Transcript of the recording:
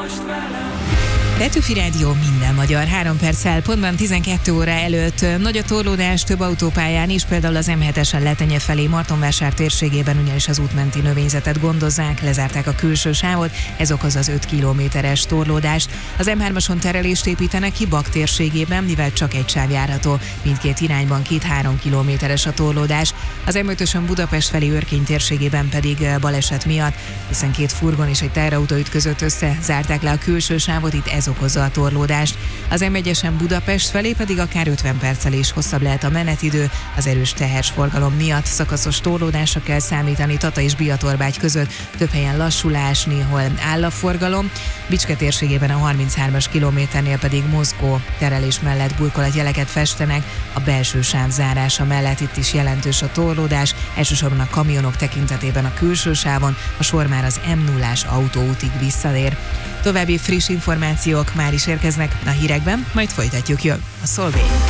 most velem. Petőfi Rádió, minden magyar. 3 perccel, pontban 12 óra előtt nagy a torlódás több autópályán is, például az M7-esen Letenye felé Martonvásár térségében, ugyanis az útmenti növényzetet gondozzák, lezárták a külső sávot, ez okoz az 5 kilométeres torlódást. Az M3-ason terelést építenek ki Bak térségében, mivel csak egy sáv járható, mindkét irányban 2-3 kilométeres a torlódás. Az M5-ösön Budapest felé Örkény térségében pedig baleset miatt, hiszen 2 furgon és egy teherautó ütközött össze, zárták le a külső sávot, itt ez okozza a torlódást. Az M1-esen Budapest felé pedig akár 50 perccel is hosszabb lehet a menetidő, az erős teherforgalom miatt szakaszos torlódásra kell számítani Tata és Biatorbágy között, több helyen lassulás, néhol áll a forgalom. Bicske térségében a 33-as kilométernél pedig Moszkó terelés mellett burkolatjeleket festenek, a belső sáv zárása mellett itt is jelentős a torlódás, elsősorban a kamionok tekintetében a külső sávon, a sor már az M0-ás autóútig visszaér. További friss információk már is érkeznek a hírekben, majd folytatjuk, jön a Szolvé.